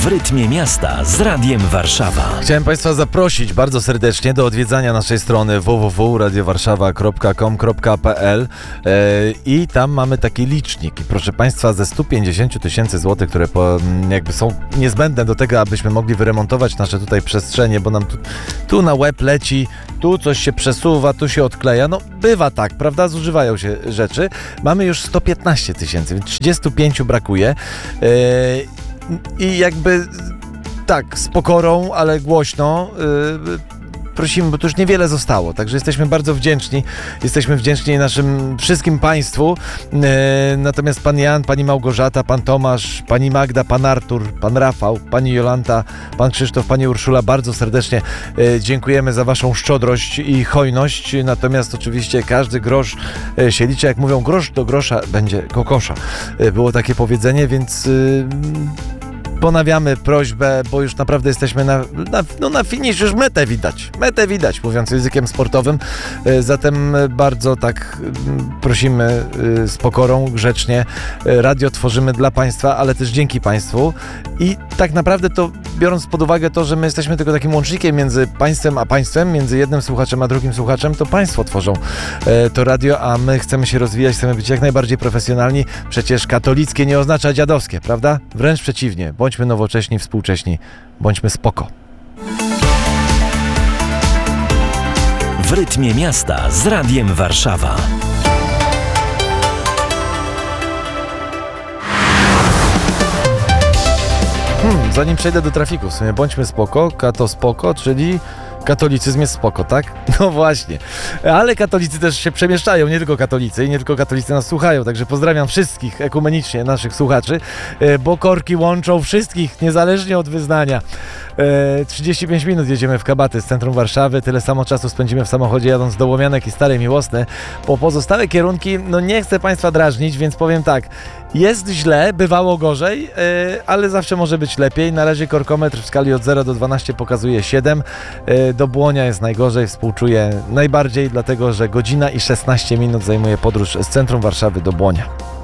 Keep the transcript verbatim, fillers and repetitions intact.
W rytmie miasta z Radiem Warszawa. Chciałem Państwa zaprosić bardzo serdecznie do odwiedzania naszej strony w w w kropka radio warszawa kropka com kropka p l e, i tam mamy taki licznik. I proszę Państwa, ze stu pięćdziesięciu tysięcy złotych, które po, jakby są niezbędne do tego, abyśmy mogli wyremontować nasze tutaj przestrzenie, bo nam tu, tu na łeb leci, tu coś się przesuwa, tu się odkleja. No bywa tak, prawda? Zużywają się rzeczy. Mamy już sto piętnaście tysięcy, więc trzydziestu pięciu brakuje. E, I jakby tak, z pokorą, ale głośno yy, prosimy, bo to już niewiele zostało, także jesteśmy bardzo wdzięczni. Jesteśmy wdzięczni naszym wszystkim Państwu. Yy, natomiast Pan Jan, Pani Małgorzata, Pan Tomasz, Pani Magda, Pan Artur, Pan Rafał, Pani Jolanta, Pan Krzysztof, Pani Urszula, bardzo serdecznie yy, dziękujemy za Waszą szczodrość i hojność. Natomiast oczywiście każdy grosz yy, się liczy. Jak mówią, grosz do grosza będzie kokosza. Yy, było takie powiedzenie, więc... Yy, Ponawiamy prośbę, bo już naprawdę jesteśmy na, na, no na finiszu, już metę widać, metę widać, mówiąc językiem sportowym, zatem bardzo tak prosimy z pokorą, grzecznie, radio tworzymy dla Państwa, ale też dzięki Państwu i tak naprawdę to, biorąc pod uwagę to, że my jesteśmy tylko takim łącznikiem między Państwem a Państwem, między jednym słuchaczem a drugim słuchaczem, to Państwo tworzą to radio, a my chcemy się rozwijać, chcemy być jak najbardziej profesjonalni, przecież katolickie nie oznacza dziadowskie, prawda? Wręcz przeciwnie. Bądźmy nowocześni, współcześni, bądźmy spoko. W rytmie miasta z Radiem Warszawa. Hmm, zanim przejdę do trafiku, w sumie bądźmy spoko, kato spoko, czyli katolicyzm jest spoko, tak? No właśnie. Ale katolicy też się przemieszczają, nie tylko katolicy i nie tylko katolicy nas słuchają, także pozdrawiam wszystkich ekumenicznie naszych słuchaczy, bo korki łączą wszystkich, niezależnie od wyznania. trzydzieści pięć minut jedziemy w Kabaty z centrum Warszawy, tyle samo czasu spędzimy w samochodzie jadąc do Łomianek i Stare Miłosne. Po pozostałe kierunki, no nie chcę Państwa drażnić, więc powiem tak, jest źle, bywało gorzej, ale zawsze może być lepiej. Na razie korkometr w skali od zera do dwunastu pokazuje siedem. Do Błonia jest najgorzej, współczuję najbardziej, dlatego że godzina i szesnaście minut zajmuje podróż z centrum Warszawy do Błonia.